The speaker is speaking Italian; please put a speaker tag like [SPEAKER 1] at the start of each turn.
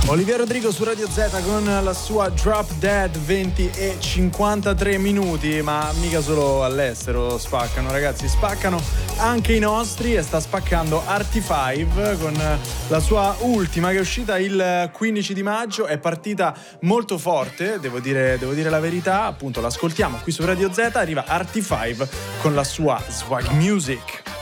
[SPEAKER 1] Olivia Rodrigo su Radio Z con la sua Drop Dead, 20:53, ma mica solo all'estero spaccano, ragazzi, spaccano anche i nostri, e sta spaccando Arty5 con la sua ultima che è uscita il 15 di maggio, è partita molto forte, devo dire la verità, appunto l'ascoltiamo qui su Radio Z, arriva Arty5 con la sua Swag Music.